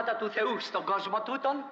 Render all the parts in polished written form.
πράγματα του Θεού στον κόσμο τούτον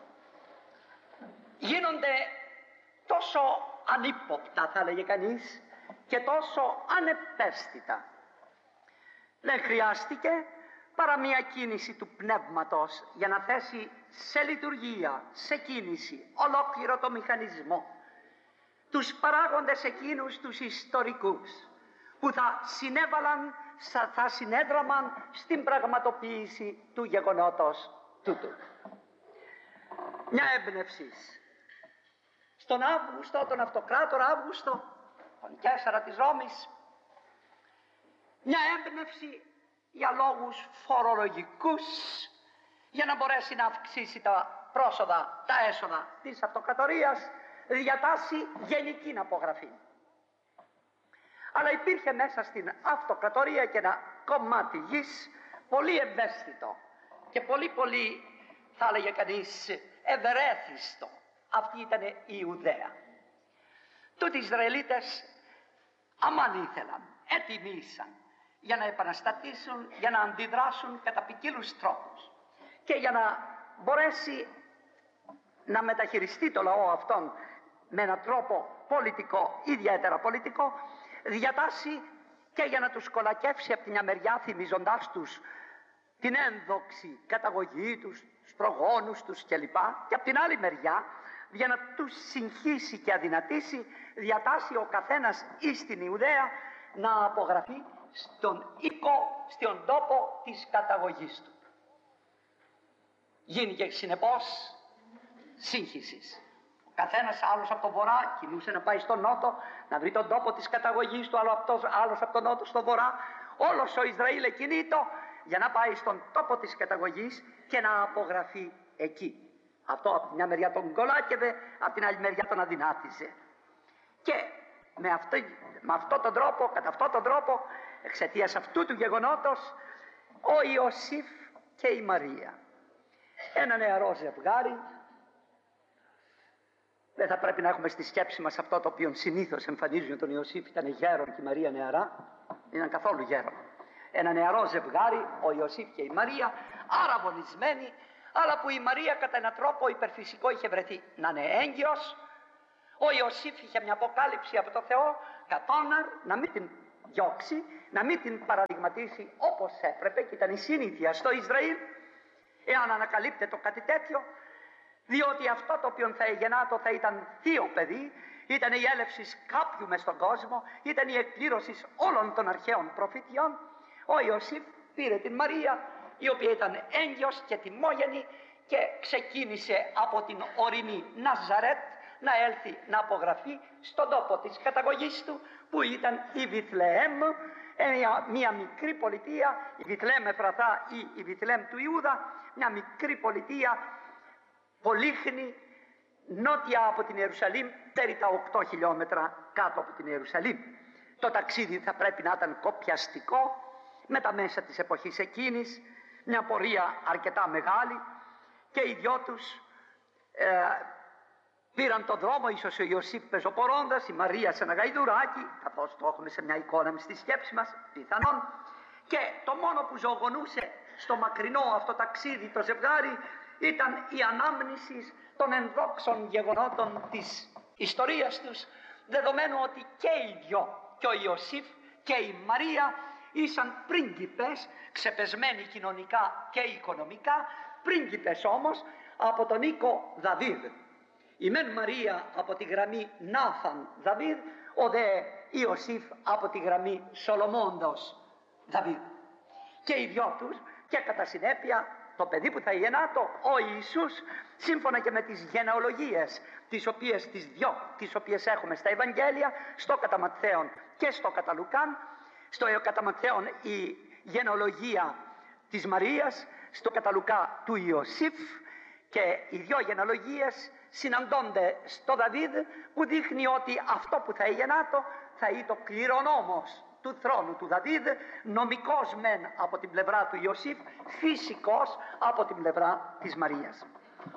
γίνονται τόσο ανύποπτα, θα έλεγε κανείς, και τόσο ανεπαίσθητα. Δεν χρειάστηκε παρά μια κίνηση του πνεύματος για να θέσει σε λειτουργία, σε κίνηση ολόκληρο το μηχανισμό, τους παράγοντες εκείνους τους ιστορικούς που θα συνέβαλαν, θα συνέδραμαν στην πραγματοποίηση του γεγονότος τούτου. Μια έμπνευση στον Αύγουστο, τον αυτοκράτορα Αύγουστο, τον Καίσαρα της Ρώμης, μια έμπνευση για λόγους φορολογικούς, για να μπορέσει να αυξήσει τα πρόσοδα, τα έσοδα της αυτοκρατορίας, διατάσσει γενική απογραφή. Αλλά υπήρχε μέσα στην αυτοκρατορία και ένα κομμάτι γης πολύ ευαίσθητο και πολύ θα έλεγε κανείς ευερέθιστο. Αυτή ήταν η Ιουδαία. Τούτοι οι Ισραηλίτες αμάν ήθελαν, ετοιμήσαν για να επαναστατήσουν, για να αντιδράσουν κατά ποικίλους τρόπους και για να μπορέσει να μεταχειριστεί το λαό αυτόν με έναν τρόπο πολιτικό, ιδιαίτερα πολιτικό, διατάσσει και για να τους κολακεύσει από την μια μεριά, θυμίζοντάς τους την ένδοξη καταγωγή τους, τους προγόνους τους κλπ. Και από την άλλη μεριά, για να τους συγχύσει και αδυνατήσει, διατάσσει ο καθένας εις την Ιουδαία να απογραφεί στον οίκο, στον τόπο της καταγωγής του. Γίνηκε συνεπώς σύγχυσης. Ο καθένας, άλλος από τον βορρά κινούσε να πάει στον νότο, να βρει τον τόπο της καταγωγής του, άλλος από τον νότο στον βορρά. Όλος ο Ισραήλ εκκινήτο για να πάει στον τόπο της καταγωγής και να απογραφεί εκεί. Αυτό από μια μεριά τον κολάκευε, από την άλλη μεριά τον αδυνάτιζε. Και με αυτόν τον τρόπο, κατά αυτόν τον τρόπο, εξαιτίας αυτού του γεγονότος, ο Ιωσήφ και η Μαρία, ένα νεαρό ζευγάρι. Δεν θα πρέπει να έχουμε στη σκέψη μας αυτό το οποίο συνήθως εμφανίζουν τον Ιωσήφ ήταν γέρον και η Μαρία νεαρά. Δεν ήταν καθόλου γέρον. Ένα νεαρό ζευγάρι, ο Ιωσήφ και η Μαρία, αραβωνισμένοι, αλλά που η Μαρία κατά έναν τρόπο υπερφυσικό είχε βρεθεί να είναι έγκυος. Ο Ιωσήφ είχε μια αποκάλυψη από το Θεό, κατώναρ, να μην την διώξει, να μην την παραδειγματίσει όπως έπρεπε, και ήταν η συνήθεια στο Ισραήλ, εάν ανακαλύπτεται κάτι τέτοιο, διότι αυτό το οποίο θα εγεννάτο θα ήταν θείο παιδί, ήταν η έλευση κάποιου μες στον κόσμο, ήταν η εκπλήρωση όλων των αρχαίων προφητιών. Ο Ιωσήφ πήρε την Μαρία, η οποία ήταν έγκυος και τιμόγενη, και ξεκίνησε από την ορεινή Ναζαρέτ να έλθει να απογραφεί στον τόπο της καταγωγής του, που ήταν η Βιθλεέμ, μια μικρή πολιτεία, η Βιθλεέμ Εφραθά ή η Βιθλεέμ του Ιούδα, μια μικρή πολιτεία πολύχνη, νότια από την Ιερουσαλήμ, περί τα 8 χιλιόμετρα κάτω από την Ιερουσαλήμ. Το ταξίδι θα πρέπει να ήταν κοπιαστικό, με τα μέσα της εποχής εκείνης, μια πορεία αρκετά μεγάλη, και οι δυο τους πήραν τον δρόμο, ίσως ο Ιωσήφ πεζοπορώντας, η Μαρία σε ένα γαϊδουράκι, καθώς το έχουμε σε μια εικόνα στη σκέψη μας, πιθανόν, και το μόνο που ζωογονούσε στο μακρινό αυτό ταξίδι το ζευγάρι ήταν η ανάμνηση των ενδόξων γεγονότων της ιστορίας τους, δεδομένου ότι και οι δυο, και ο Ιωσήφ και η Μαρία, ήσαν πρίγκιπες, ξεπεσμένοι κοινωνικά και οικονομικά, πρίγκιπες όμως από τον οίκο Δαβίδ. Η μεν Μαρία από τη γραμμή Νάθαν Δαβίδ, ο δε Ιωσήφ από τη γραμμή Σολομώντος Δαβίδ. Και οι δυο τους, και κατά συνέπεια το παιδί που θα γεννάτο, ο Ιησούς, σύμφωνα και με τις γενεολογίες τις οποίες έχουμε στα Ευαγγέλια, στο κατά Ματθαίον και στο κατά Λουκάν. Στο κατά Ματθαίον η γενεολογία της Μαρίας, στο κατά Λουκά του Ιωσήφ, και οι δυο γενεολογίες συναντώνται στο Δαβίδ, που δείχνει ότι αυτό που θα γεννάτο θα είναι το κληρονόμος του θρόνου του Δαβίδ, νομικός μεν από την πλευρά του Ιωσήφ, φυσικός από την πλευρά της Μαρίας.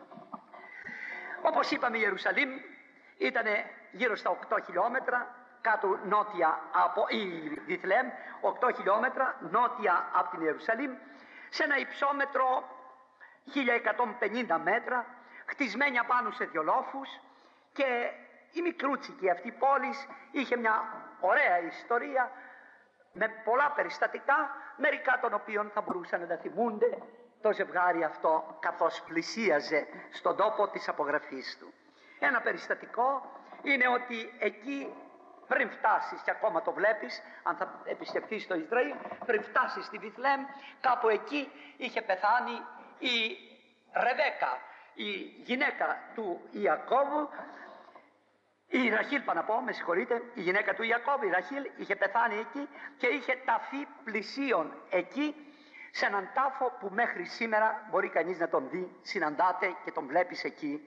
Όπως είπαμε, η Ιερουσαλήμ ήταν γύρω στα 8 χιλιόμετρα κάτω νότια από η Βιθλεέμ, 8 χιλιόμετρα νότια από την Ιερουσαλήμ, σε ένα υψόμετρο 1150 μέτρα, χτισμένη απάνω σε 2 λόφους, και η μικρούτσικη αυτή πόλη είχε μια ωραία ιστορία με πολλά περιστατικά, μερικά των οποίων θα μπορούσαν να τα θυμούνται το ζευγάρι αυτό καθώς πλησίαζε στον τόπο της απογραφής του. Ένα περιστατικό είναι ότι εκεί, πριν φτάσεις, και ακόμα το βλέπεις αν θα επισκεφθείς στο Ισραήλ, πριν φτάσεις στη Βιθλέμ, κάπου εκεί είχε πεθάνει η Ρεβέκα, η γυναίκα του Ιακώβου. Η Ραχήλ, με συγχωρείτε, η γυναίκα του Ιακώβ, η Ραχήλ, είχε πεθάνει εκεί και είχε ταφεί πλησίον εκεί, σε έναν τάφο που μέχρι σήμερα μπορεί κανείς να τον δει, συναντάται και τον βλέπεις εκεί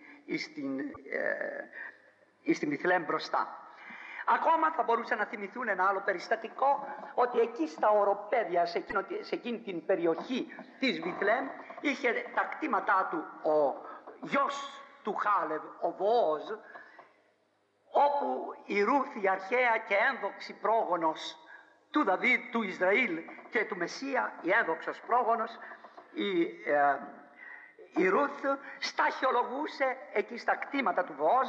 στην Βιθλέμ μπροστά. Ακόμα θα μπορούσαν να θυμηθούν ένα άλλο περιστατικό, ότι εκεί στα οροπέδια, σε εκείνη την περιοχή της Βιθλέμ, είχε τα κτήματά του ο γιος του Χάλευ, ο Βοόζ, όπου η Ρούθ, η αρχαία και ένδοξη πρόγονος του Δαβίδ, του Ισραήλ και του Μεσσία, η ένδοξος πρόγονος, η Ρούθ σταχυολογούσε εκεί στα κτήματα του Βοόζ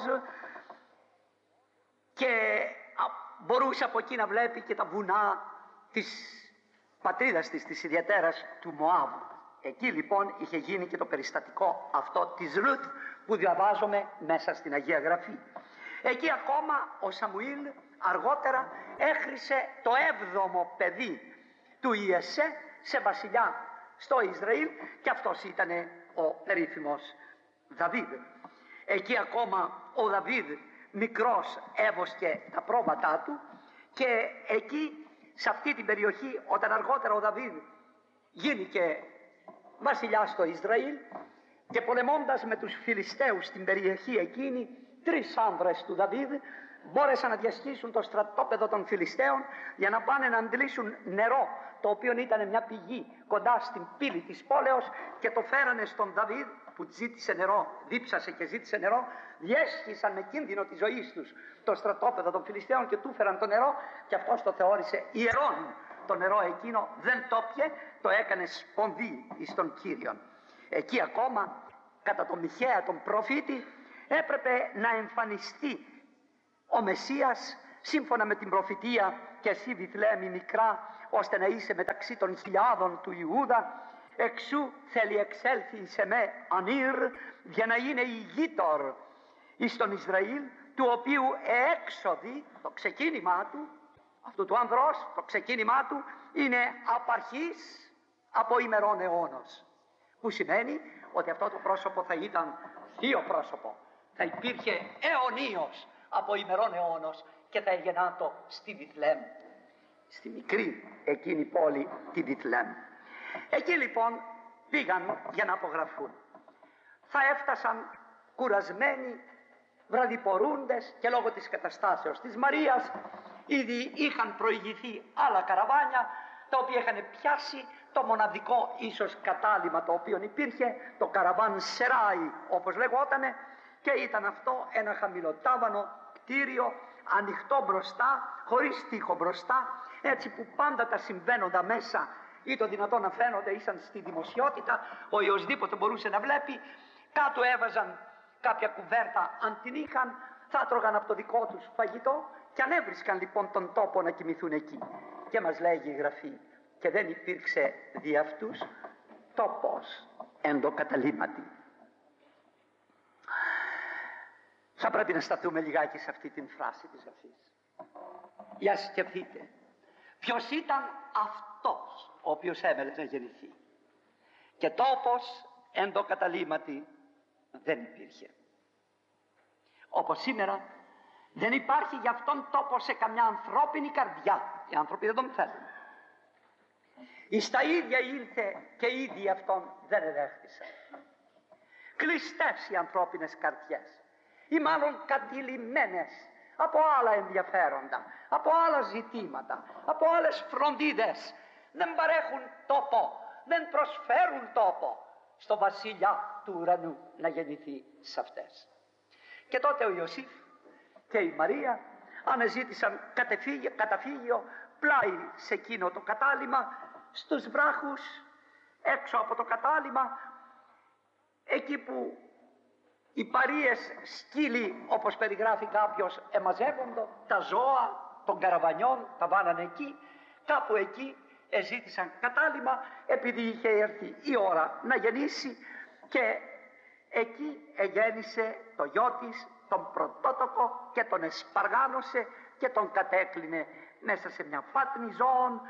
και μπορούσε από εκεί να βλέπει και τα βουνά της πατρίδας της ιδιαίτερας του Μωάβ. Εκεί λοιπόν είχε γίνει και το περιστατικό αυτό της Ρούθ που διαβάζουμε μέσα στην Αγία Γραφή. Εκεί ακόμα ο Σαμουήλ αργότερα έχρισε το 7ο παιδί του Ιεσέ σε βασιλιά στο Ισραήλ, και αυτός ήταν ο περίφημος Δαβίδ. Εκεί ακόμα ο Δαβίδ μικρός έβοσκε τα πρόβατά του, και εκεί σε αυτή την περιοχή, όταν αργότερα ο Δαβίδ γίνηκε βασιλιάς στο Ισραήλ και πολεμώντας με τους Φιλιστέους στην περιοχή εκείνη, 3 άνδρες του Δαβίδ μπόρεσαν να διασχίσουν το στρατόπεδο των Φιλιστέων για να πάνε να αντλήσουν νερό, το οποίο ήταν μια πηγή κοντά στην πύλη της πόλεως, και το φέρανε στον Δαβίδ που ζήτησε νερό, δίψασε και ζήτησε νερό. Διέσχισαν με κίνδυνο της ζωής τους το στρατόπεδο των Φιλιστέων και του φέραν το νερό, και αυτός το θεώρησε ιερόν το νερό εκείνο, δεν το πιε, το έκανε σπονδί εις τον Κύριον. Εκεί ακόμα κατά τον Μιχαία τον προφήτη έπρεπε να εμφανιστεί ο Μεσσίας σύμφωνα με την προφητεία, και εσύ Βιθλέμ η μικρά, ώστε να είσαι μεταξύ των χιλιάδων του Ιούδα, εξού θέλει εξέλθει σε με ανήρ, για να είναι ηγείτορ εις τον Ισραήλ, του οποίου έξοδη, το ξεκίνημά του, αυτού του ανδρός, το ξεκίνημά του είναι απαρχής από ημερών αιώνος. Που σημαίνει ότι αυτό το πρόσωπο θα ήταν θείο πρόσωπο, θα υπήρχε αιωνίως από ημερών αιώνος και θα εγεννάτο στη Βιθλέμ, στη μικρή εκείνη πόλη τη Βιθλέμ. Εκεί λοιπόν πήγαν για να απογραφούν. Θα έφτασαν κουρασμένοι, βραδιπορούντες, και λόγω της καταστάσεως της Μαρίας ήδη είχαν προηγηθεί άλλα καραβάνια, τα οποία είχαν πιάσει το μοναδικό ίσως κατάλημα το οποίο υπήρχε, το καραβάν Σεράι όπως λεγότανε, και ήταν αυτό ένα χαμηλοτάβανο κτίριο, ανοιχτό μπροστά, χωρίς τοίχο μπροστά, έτσι που πάντα τα συμβαίνοντα μέσα ή το δυνατόν να φαίνονται ήσαν στη δημοσιότητα, οποιοσδήποτε μπορούσε να βλέπει. Κάτω έβαζαν κάποια κουβέρτα αν την είχαν, θα τρώγαν από το δικό τους φαγητό και ανέβρισκαν λοιπόν τον τόπο να κοιμηθούν εκεί. Και μας λέγει η Γραφή, και δεν υπήρξε δι' αυτούς τόπος εν το καταλήμματι. Θα πρέπει να σταθούμε λιγάκι σε αυτή την φράση της Γραφής. Για σκεφτείτε, ποιος ήταν αυτός ο οποίος έμελε να γεννηθεί, και τόπος εν το καταλήμματι δεν υπήρχε. Όπως σήμερα δεν υπάρχει για αυτόν τόπο σε καμιά ανθρώπινη καρδιά. Οι άνθρωποι δεν τον θέλουν. Εις τα ίδια ήλθε και ήδη αυτόν δεν εδέχθησαν. Κλειστές οι ανθρώπινες καρδιές, ή μάλλον κατηλημμένες από άλλα ενδιαφέροντα, από άλλα ζητήματα, από άλλες φροντίδες. Δεν παρέχουν τόπο, δεν προσφέρουν τόπο στο βασιλιά του ουρανού να γεννηθεί σε αυτές. Και τότε ο Ιωσήφ και η Μαρία αναζήτησαν καταφύγιο πλάι σε εκείνο το κατάλημα, στους βράχους έξω από το κατάλημα, εκεί που οι παρείες σκύλοι, όπως περιγράφει κάποιος, εμαζεύονται, τα ζώα των καραβανιών τα βάλανε εκεί, κάπου εκεί εζήτησαν κατάλημα επειδή είχε έρθει η ώρα να γεννήσει, και εκεί εγέννησε το γιο της, τον πρωτότοκο, και τον εσπαργάνωσε και τον κατέκλινε μέσα σε μια φάτνη ζώων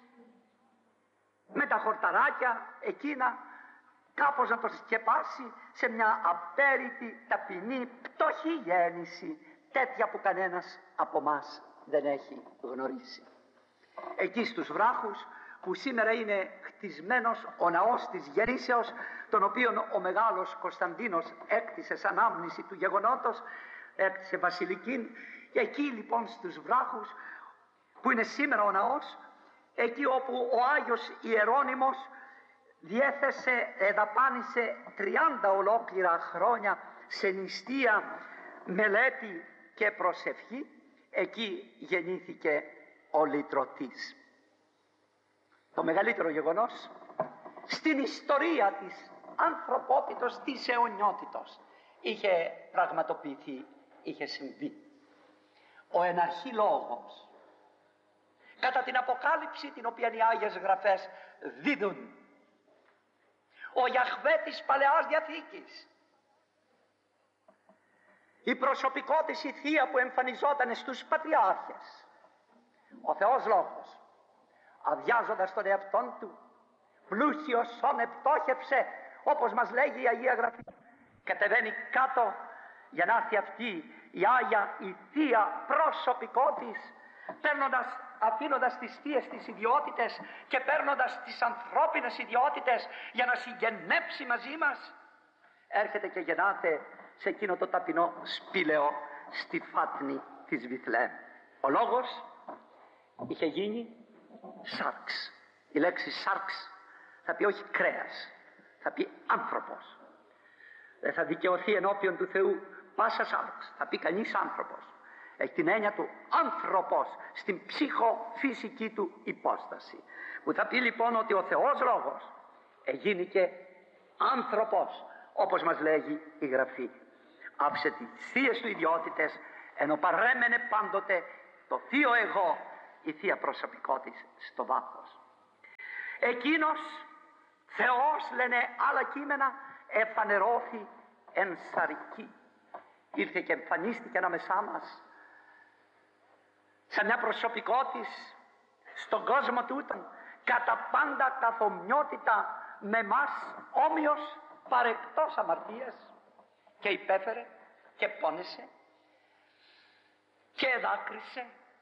με τα χορταράκια εκείνα, κάπως να το σκεπάσει σε μια απέριτη, ταπεινή, πτωχή γέννηση, τέτοια που κανένας από μας δεν έχει γνωρίσει. Εκεί στους βράχους που σήμερα είναι χτισμένος ο ναός της γεννήσεως, τον οποίον ο μεγάλος Κωνσταντίνος έκτισε σαν άμνηση του γεγονότος, έκτισε βασιλικήν, και εκεί λοιπόν στους βράχους που είναι σήμερα ο ναός, εκεί όπου ο Άγιος Ιερώνυμος διέθεσε, δαπάνησε 30 ολόκληρα χρόνια σε νηστεία, μελέτη και προσευχή, εκεί γεννήθηκε ο Λυτρωτής. Το μεγαλύτερο γεγονός στην ιστορία της ανθρωπότητος, της αιωνιότητος, είχε πραγματοποιηθεί, είχε συμβεί. Ο εναρχή λόγος, κατά την αποκάλυψη την οποία οι Άγιες Γραφές δίδουν, ο Ιαχβέ της Παλαιάς Διαθήκης, η προσωπικότηση θεία που εμφανιζόταν στους πατριάρχες, ο Θεός Λόγος, αδειάζοντας τον εαυτόν του, πλούσιος όν επτόχευσε, όπως μας λέγει η Αγία Γραφή, κατεβαίνει κάτω για να έρθει αυτή η Άγια, η θεία προσωπικότης, αφήνοντας τις θείες τις ιδιότητες και παίρνοντας τις ανθρώπινες ιδιότητες για να συγγενέψει μαζί μας, έρχεται και γεννάται σε εκείνο το ταπεινό σπήλαιο στη φάτνη της Βιθλεέμ. Ο Λόγος είχε γίνει σάρξ. Η λέξη σάρξ θα πει όχι κρέας, θα πει άνθρωπος. Δεν θα δικαιωθεί ενώπιον του Θεού πάσα σάρξ, θα πει κανείς άνθρωπος. Έχει την έννοια του άνθρωπος στην ψυχοφυσική του υπόσταση, που θα πει λοιπόν ότι ο Θεός Λόγος εγίνηκε άνθρωπος, όπως μας λέγει η Γραφή. Άφησε τις θείες του ιδιότητες, ενώ παρέμενε πάντοτε το θείο εγώ, η θεία προσωπικότης στο βάθος. Εκείνος Θεός, λένε άλλα κείμενα, εφανερώθη εν σαρκή. Ήρθε και εμφανίστηκε ανάμεσά μας σαν μια προσωπικότης στον κόσμο τούτον, κατά πάντα καθομοιότητα με μας, όμοιος παρεκτός αμαρτίας, και υπέφερε και πόνεσε και δάκρυσε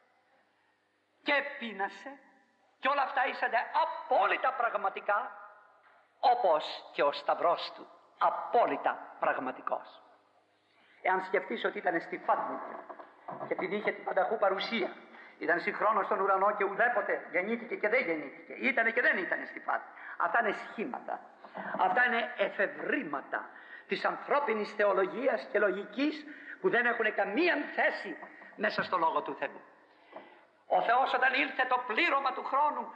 και πείνασε, και όλα αυτά ήσανται απόλυτα πραγματικά, όπως και ο σταυρός του απόλυτα πραγματικός. Εάν σκεφτείς ότι ήταν στη φάτνη και επειδή είχε την πανταχού παρουσία, ήταν συγχρόνως στον ουρανό και ουδέποτε γεννήθηκε και δεν γεννήθηκε, ήτανε και δεν ήτανε στη φάτνη. Αυτά είναι σχήματα, αυτά είναι εφευρήματα της ανθρώπινης θεολογίας και λογικής που δεν έχουν καμία θέση μέσα στο Λόγο του Θεού. Ο Θεός όταν ήλθε το πλήρωμα του χρόνου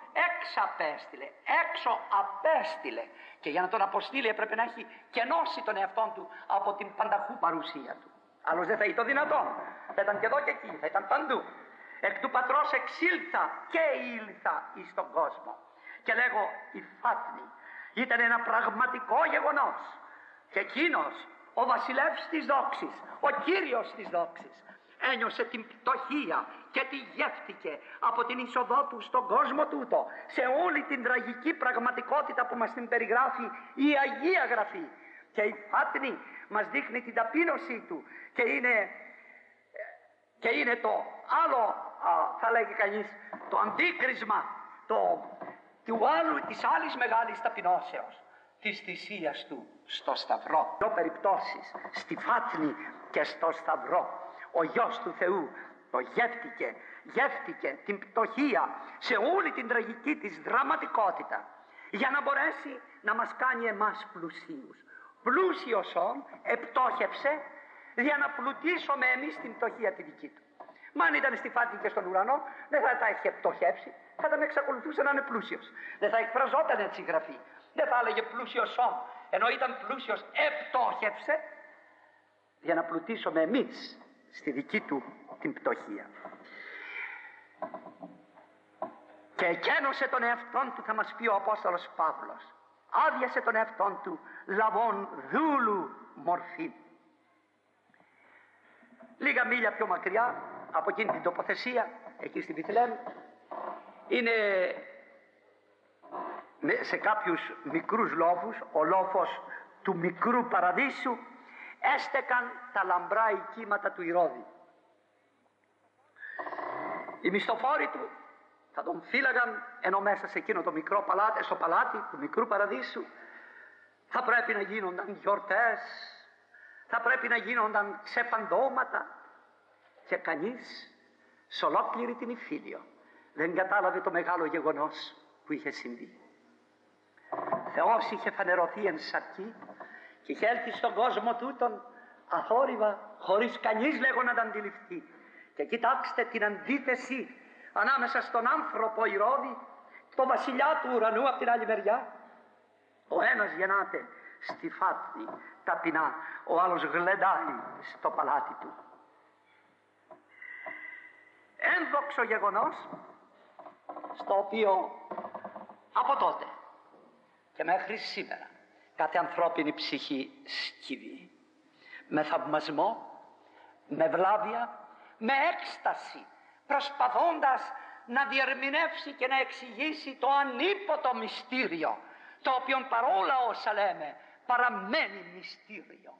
έξω απέστειλε, και για να τον αποστείλει έπρεπε να έχει κενώσει τον εαυτόν του από την πανταχού παρουσία του. Άλλος δεν θα ήταν δυνατόν, θα ήταν και εδώ και εκεί, θα ήταν παντού. Εκ του Πατρός εξήλθα και ήλθα εις τον κόσμο. Και λέγω, η φάτνη ήταν ένα πραγματικό γεγονός, και εκείνος ο βασιλεύς της δόξης, ο Κύριος της δόξης, ένιωσε την πτωχία και τη γεύτηκε από την είσοδό του στον κόσμο τούτο, σε όλη την τραγική πραγματικότητα που μας την περιγράφει η Αγία Γραφή. Και η φάτνη μας δείχνει την ταπείνωσή του, και είναι το άλλο, θα λέγει κανείς, το αντίκρισμα της άλλης μεγάλης ταπεινώσεως, της θυσίας του στο Σταυρό. Δύο περιπτώσεις, στη φάτνη και στο Σταυρό, ο Υιός του Θεού το γεύτηκε την πτωχία σε όλη την τραγική της δραματικότητα, για να μπορέσει να μας κάνει εμάς πλουσίους. Πλούσιος όν επτόχευσε για να πλουτίσουμε εμείς την πτωχία τη δική του. Μα αν ήταν στη φάτνη και στον ουρανό, δεν θα τα είχε πτωχεύσει, θα τον εξακολουθούσε να είναι πλούσιος. Δεν θα εκφραζόταν έτσι η Γραφή. Δεν θα έλεγε πλούσιος όν, ενώ ήταν πλούσιος επτόχευσε για να πλουτίσουμε εμείς στη δική του την πτωχία. Και εκένωσε τον εαυτόν του, θα μας πει ο Απόστολος Παύλος. Άδειασε τον εαυτόν του, λαβών δούλου μορφή. Λίγα μίλια πιο μακριά από εκείνη την τοποθεσία, εκεί στη Βιθλεέμ, είναι σε κάποιους μικρούς λόφους, ο λόφος του μικρού παραδείσου, έστεκαν τα λαμπρά οικίματα του Ηρώδη. Οι μισθοφόροι του θα τον φύλαγαν, ενώ μέσα σε εκείνο το μικρό παλάτι, στο παλάτι του μικρού παραδείσου, θα πρέπει να γίνονταν γιορτές, θα πρέπει να γίνονταν ξεφαντώματα, και κανείς σε ολόκληρη την Ιφίλιο δεν κατάλαβε το μεγάλο γεγονός που είχε συμβεί. Θεός είχε φανερωθεί εν σαρκή και είχε έλθει στον κόσμο τούτον αθόρυβα, χωρίς κανείς λέγω να τα αντιληφθεί. Και κοιτάξτε την αντίθεση ανάμεσα στον άνθρωπο Ηρώδη, το βασιλιά του ουρανού από την άλλη μεριά. Ο ένας γεννάται στη φάτνη ταπεινά, ο άλλος γλεντάει στο παλάτι του. Ένδοξο γεγονός, στο οποίο από τότε και μέχρι σήμερα κάθε ανθρώπινη ψυχή σκύβει με θαυμασμό, με βλάβεια, με έκσταση, προσπαθώντας να διερμηνεύσει και να εξηγήσει το ανίποτο μυστήριο, το οποίο παρόλα όσα λέμε παραμένει μυστήριο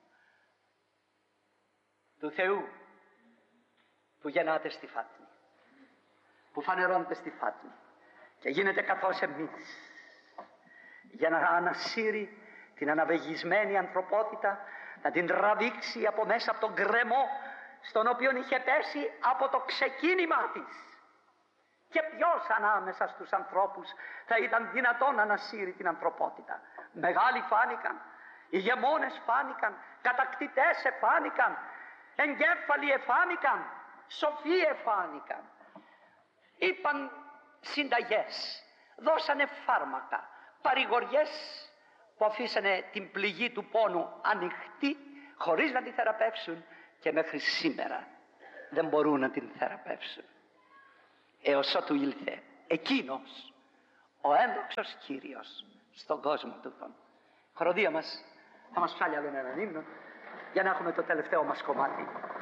του Θεού που γεννάται στη φάτνη, που φανερώνεται στη φάτνη και γίνεται καθώς εμείς, για να ανασύρει την αναβεγισμένη ανθρωπότητα, να την τραβήξει από μέσα από τον γκρεμό στον οποίο είχε πέσει από το ξεκίνημά της. Και ποιος ανάμεσα στους ανθρώπους θα ήταν δυνατόν να ανασύρει την ανθρωπότητα? Μεγάλοι φάνηκαν, ηγεμόνες φάνηκαν, κατακτητές εφάνηκαν, εγκέφαλοι εφάνηκαν, σοφοί εφάνηκαν. Είπαν συνταγές, δώσανε φάρμακα, παρηγοριές που αφήσανε την πληγή του πόνου ανοιχτή χωρίς να τη θεραπεύσουν και μέχρι σήμερα δεν μπορούν να την θεραπεύσουν. Έως ότου ήλθε εκείνος ο ένδοξος Κύριος στον κόσμο τούτον. Χοροδία μας θα μας βγάλει άλλον έναν ύμνο για να έχουμε το τελευταίο μας κομμάτι.